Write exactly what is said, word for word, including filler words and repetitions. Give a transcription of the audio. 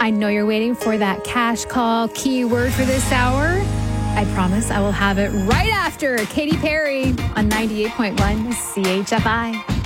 I know you're waiting for that cash call keyword for this hour. I promise I will have it right after Katy Perry on ninety-eight point one C H F I.